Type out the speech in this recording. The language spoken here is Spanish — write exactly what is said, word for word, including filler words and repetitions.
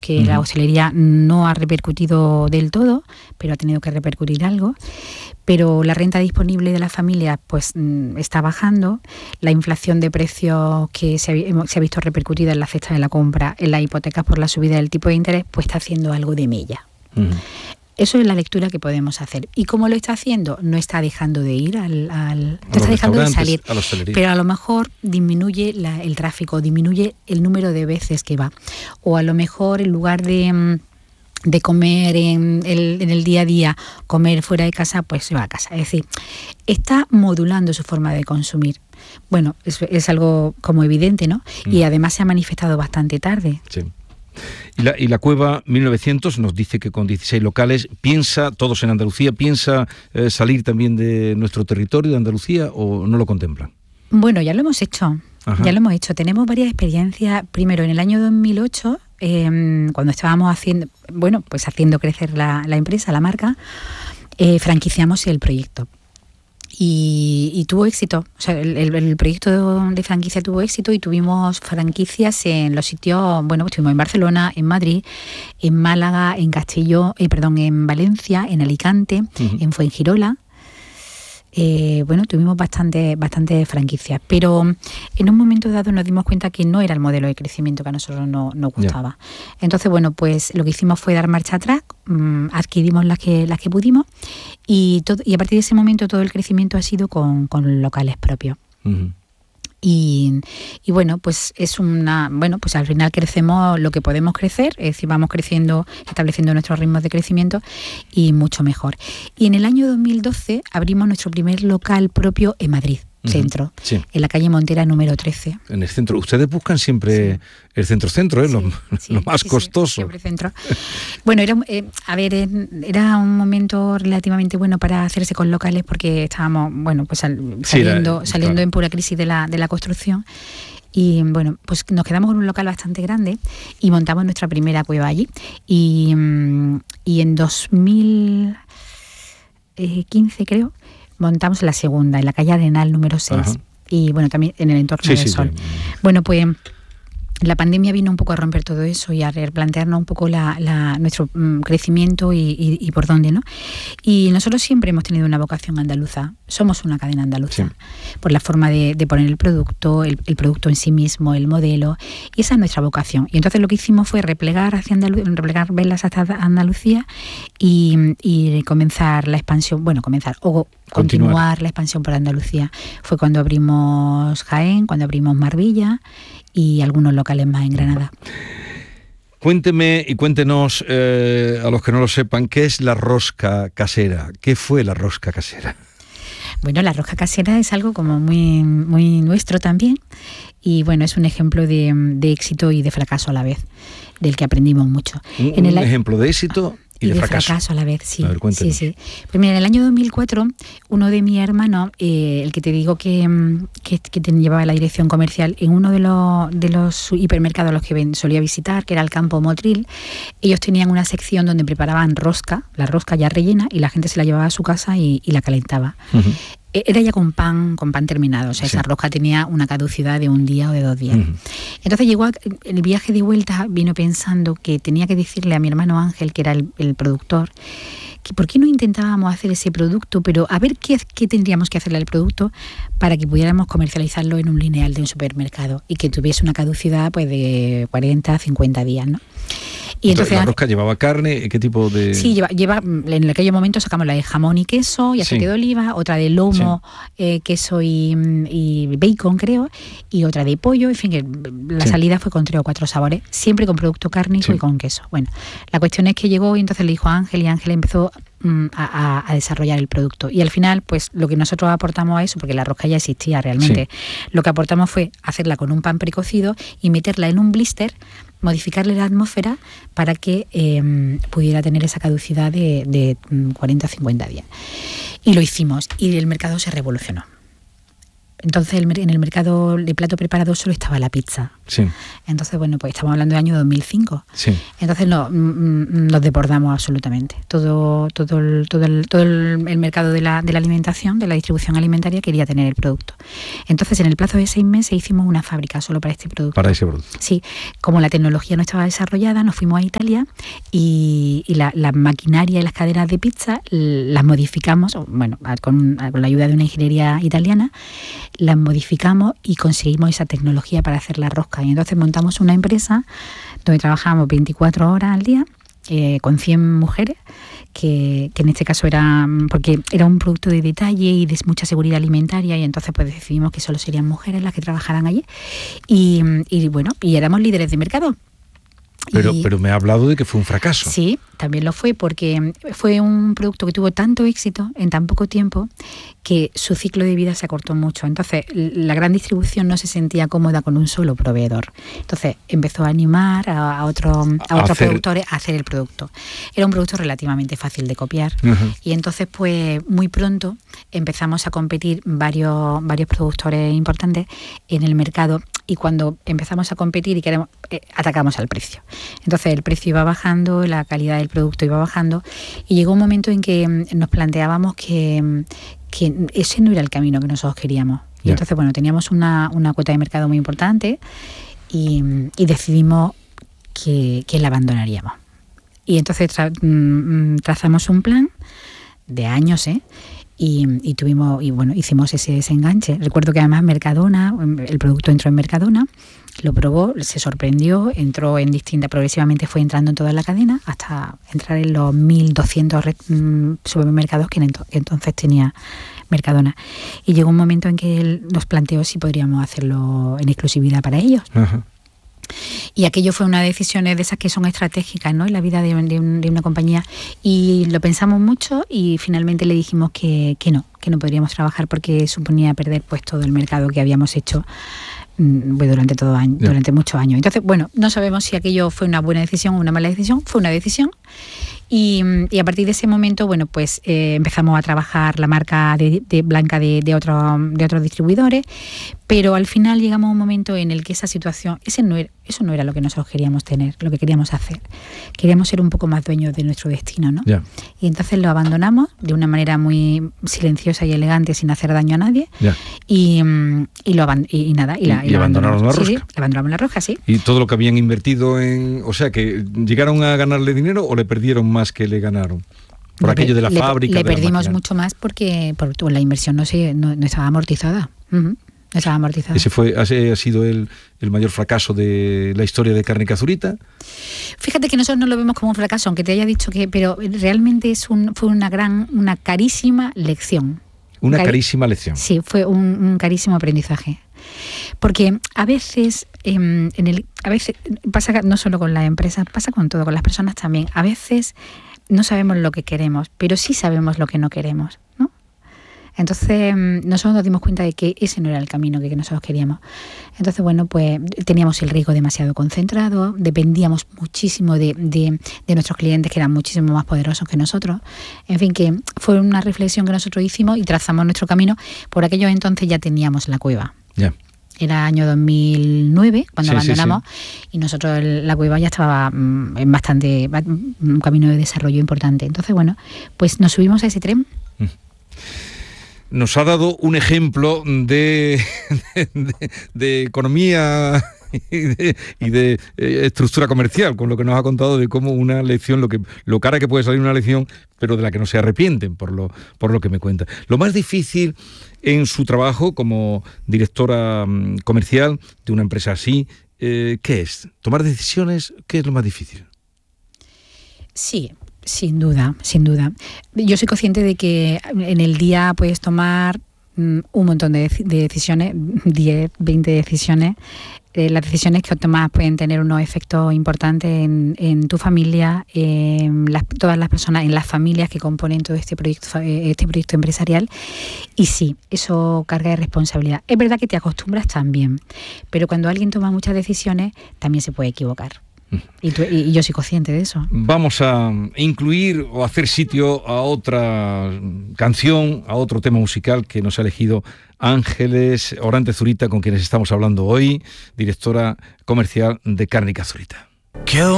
que uh-huh. la hostelería no ha repercutido del todo, pero ha tenido que repercutir algo. Pero la renta disponible de las familias pues está bajando, la inflación de precios que se ha, se ha visto repercutida en la cesta de la compra, en las hipotecas por la subida del tipo de interés, pues está haciendo algo de mella. Uh-huh. Eso es la lectura que podemos hacer. ¿Y cómo lo está haciendo? No está dejando de ir al... al no está dejando de salir, a pero a lo mejor disminuye la, el tráfico, disminuye el número de veces que va. O a lo mejor en lugar de... de comer en el, en el día a día, comer fuera de casa, pues se va a casa. Es decir, está modulando su forma de consumir. Bueno, es, es algo como evidente, ¿no? Mm. Y además se ha manifestado bastante tarde. Sí. Y la, y la Cueva mil novecientos nos dice que con dieciséis locales piensa, todos en Andalucía, piensa eh, salir también de nuestro territorio de Andalucía, ¿o no lo contemplan? Bueno, ya lo hemos hecho. Ajá. Ya lo hemos hecho. Tenemos varias experiencias. Primero, en el año dos mil ocho, eh, cuando estábamos haciendo, bueno, pues haciendo crecer la, la empresa, la marca, eh, franquiciamos el proyecto. Y, y tuvo éxito. O sea, el, el, el proyecto de franquicia tuvo éxito y tuvimos franquicias en los sitios, bueno, estuvimos en Barcelona, en Madrid, en Málaga, en Castelló, eh, perdón, en Valencia, en Alicante, uh-huh. en Fuengirola. Eh, bueno, tuvimos bastante, bastante franquicias, pero en un momento dado nos dimos cuenta que no era el modelo de crecimiento que a nosotros no, nos gustaba. Yeah. Entonces, bueno, pues lo que hicimos fue dar marcha atrás, mmm, adquirimos las que, las que pudimos y, todo, y a partir de ese momento todo el crecimiento ha sido con, con locales propios. Uh-huh. Y, y bueno, pues es una, bueno, pues al final crecemos lo que podemos crecer, es decir, vamos creciendo, estableciendo nuestros ritmos de crecimiento y mucho mejor. Y en el año dos mil doce abrimos nuestro primer local propio en Madrid, uh-huh. centro, sí. en la calle Montera número trece. En el centro. Ustedes buscan siempre sí. el centro-centro, ¿eh? Sí, lo, sí, lo más sí, costoso. Sí, siempre centro. Bueno, era, eh, a ver, era un momento relativamente bueno para hacerse con locales porque estábamos, bueno, pues sal, saliendo, sí, era, saliendo claro. en pura crisis de la, de la construcción. Y bueno, pues nos quedamos con un local bastante grande y montamos nuestra primera cueva allí. Y, y en dos mil quince, creo, montamos la segunda, en la calle Arenal número seis. Ajá. Y bueno, también en el entorno sí, del sí, sol. Sí. Bueno, pues la pandemia vino un poco a romper todo eso y a replantearnos un poco la, la, nuestro mm, crecimiento y, y, y por dónde, ¿no? Y nosotros siempre hemos tenido una vocación andaluza. Somos una cadena andaluza. Sí. Por la forma de, de poner el producto, el, el producto en sí mismo, el modelo. Y esa es nuestra vocación. Y entonces lo que hicimos fue replegar hacia Andalucía, replegar velas hasta Andalucía y, y comenzar la expansión, bueno, comenzar, o continuar. continuar la expansión por Andalucía. Fue cuando abrimos Jaén, cuando abrimos Marbella y algunos locales más en Granada. Cuénteme y cuéntenos, eh, a los que no lo sepan, ¿qué es la rosca casera? ¿Qué fue la rosca casera? Bueno, la rosca casera es algo como muy, muy nuestro también y bueno, es un ejemplo de, de éxito y de fracaso a la vez, del que aprendimos mucho. Un, en el, un ejemplo de éxito y, y de, de fracaso. fracaso a la vez, sí. A ver, sí, sí. Pues mira, en el año dos mil cuatro, uno de mis hermanos, eh, el que te digo que, que, que te llevaba la dirección comercial, en uno de los, de los hipermercados a los que ven, solía visitar, que era el Campo Motril, ellos tenían una sección donde preparaban rosca, la rosca ya rellena, y la gente se la llevaba a su casa y, y la calentaba. Uh-huh. Era ya con pan, con pan terminado, o sea, sí. esa rosca tenía una caducidad de un día o de dos días. Uh-huh. Entonces llegó a, el viaje de vuelta, vino pensando que tenía que decirle a mi hermano Ángel, que era el, el productor, que por qué no intentábamos hacer ese producto, pero a ver qué, qué tendríamos que hacerle al producto para que pudiéramos comercializarlo en un lineal de un supermercado y que tuviese una caducidad pues de cuarenta, cincuenta días, ¿no? Y entonces, ¿la rosca llevaba carne? ¿Qué tipo de...? Sí, lleva, lleva en aquel momento sacamos la de jamón y queso y aceite sí. de oliva, otra de lomo, sí. eh, queso y, y bacon, creo, y otra de pollo. En fin, que la sí. salida fue con tres o cuatro sabores, siempre con producto cárnico sí. y con queso. Bueno, la cuestión es que llegó y entonces le dijo a Ángel y Ángel empezó mm, a, a desarrollar el producto. Y al final, pues lo que nosotros aportamos a eso, porque la rosca ya existía realmente, sí. lo que aportamos fue hacerla con un pan precocido y meterla en un blister, modificarle la atmósfera para que eh, pudiera tener esa caducidad de, de cuarenta a cincuenta días. Y lo hicimos y el mercado se revolucionó. entonces el, en el mercado de plato preparado solo estaba la pizza. Sí. Entonces, bueno, pues estamos hablando del año dos mil cinco. Sí. Entonces no, nos desbordamos absolutamente. Todo, todo, el, todo, el, todo el, el mercado de la, de la alimentación, de la distribución alimentaria, quería tener el producto. Entonces, en el plazo de seis meses hicimos una fábrica solo para este producto. Para ese producto. Sí. Como la tecnología no estaba desarrollada, nos fuimos a Italia y, y la, la maquinaria y las cadenas de pizza las modificamos, bueno, con, con la ayuda de una ingeniería italiana, las modificamos y conseguimos esa tecnología para hacer la rosca. Y entonces montamos una empresa donde trabajamos veinticuatro horas al día eh, con cien mujeres, que, que en este caso era porque era un producto de detalle y de mucha seguridad alimentaria, y entonces pues decidimos que solo serían mujeres las que trabajaran allí. Y, y bueno, y éramos líderes de mercado. Pero, y, pero me ha hablado de que fue un fracaso. Sí, también lo fue, porque fue un producto que tuvo tanto éxito en tan poco tiempo que su ciclo de vida se acortó mucho. Entonces, la gran distribución no se sentía cómoda con un solo proveedor. Entonces, empezó a animar a, a, otro, a otros hacer... productores a hacer el producto. Era un producto relativamente fácil de copiar. Uh-huh. Y entonces, pues, muy pronto empezamos a competir varios, varios productores importantes en el mercado. Y cuando empezamos a competir y queremos, eh, atacamos al precio. Entonces el precio iba bajando, la calidad del producto iba bajando, y llegó un momento en que nos planteábamos que, que ese no era el camino que nosotros queríamos. Y yeah. entonces, bueno, teníamos una, una cuota de mercado muy importante y, y decidimos que, que la abandonaríamos. Y entonces tra, trazamos un plan de años, ¿eh? Y, y tuvimos y bueno hicimos ese desenganche. Recuerdo que además Mercadona, el producto entró en Mercadona, lo probó, se sorprendió, entró en distinta, progresivamente fue entrando en toda la cadena hasta entrar en los mil doscientos mmm, supermercados que entonces tenía Mercadona. Y llegó un momento en que él nos planteó si podríamos hacerlo en exclusividad para ellos. Uh-huh. Y aquello fue una decisión de esas que son estratégicas, ¿no?, en la vida de, de, un, de una compañía, y lo pensamos mucho y finalmente le dijimos que, que no, que no podríamos trabajar porque suponía perder pues todo el mercado que habíamos hecho pues, durante todo año, yeah. durante muchos años. Entonces, bueno, no sabemos si aquello fue una buena decisión o una mala decisión, fue una decisión. Y, y a partir de ese momento, bueno, pues eh, empezamos a trabajar la marca de, de Blanca de, de, otro, de otros distribuidores, pero al final llegamos a un momento en el que esa situación, ese no era, eso no era lo que nosotros queríamos tener, lo que queríamos hacer. Queríamos ser un poco más dueños de nuestro destino, ¿no? Yeah. Y entonces lo abandonamos de una manera muy silenciosa y elegante, sin hacer daño a nadie. Yeah. Y, y, lo y, y nada, y, la, y, y, y abandonaron la rosca. Sí, sí, abandonamos la rosca, sí. Y todo lo que habían invertido en, o sea, que llegaron a ganarle dinero o le perdieron más que le ganaron por le, aquello de la le, fábrica. Le perdimos mucho más porque por, por la inversión no se no, no estaba amortizada. Uh-huh. No estaba amortizada. Ese fue ese ha sido el, el mayor fracaso de la historia de Cárnica Zurita. Fíjate que nosotros no lo vemos como un fracaso, aunque te haya dicho que, pero realmente es un fue una gran, una carísima lección. Una Cari- carísima lección. Sí, fue un, un carísimo aprendizaje. Porque a veces, eh, en el, a veces pasa no solo con las empresas, pasa con todo, con las personas también. A veces no sabemos lo que queremos, pero sí sabemos lo que no queremos, ¿no? Entonces nosotros nos dimos cuenta de que ese no era el camino que nosotros queríamos. Entonces, bueno, pues teníamos el riesgo demasiado concentrado, dependíamos muchísimo de, de, de nuestros clientes, que eran muchísimo más poderosos que nosotros. En fin, que fue una reflexión que nosotros hicimos y trazamos nuestro camino. Por aquellos entonces ya teníamos la cueva. Ya. Yeah. Era año dos mil nueve cuando sí, abandonamos sí, sí. y nosotros el, la cueva ya estaba mmm, en bastante un camino de desarrollo importante. Entonces, bueno, pues nos subimos a ese tren. Mm. Nos ha dado un ejemplo de, de, de, de economía y de, y de eh, estructura comercial, con lo que nos ha contado de cómo una lección, lo que lo cara que puede salir una lección, pero de la que no se arrepienten, por lo, por lo que me cuenta. Lo más difícil en su trabajo como directora um, comercial de una empresa así, eh, ¿qué es? ¿Tomar decisiones? ¿Qué es lo más difícil? Sí. Sin duda, sin duda. Yo soy consciente de que en el día puedes tomar un montón de, de decisiones, diez, veinte decisiones. Eh, las decisiones que tomas pueden tener unos efectos importantes en, en tu familia, en las, todas las personas, en las familias que componen todo este proyecto, este proyecto empresarial. Y sí, eso carga de responsabilidad. Es verdad que te acostumbras también, pero cuando alguien toma muchas decisiones, también se puede equivocar. Y, tú, y yo soy consciente de eso. Vamos a incluir o hacer sitio a otra canción, a otro tema musical que nos ha elegido Ángeles Orantes Zurita, con quienes estamos hablando hoy, directora comercial de Cárnica Zurita.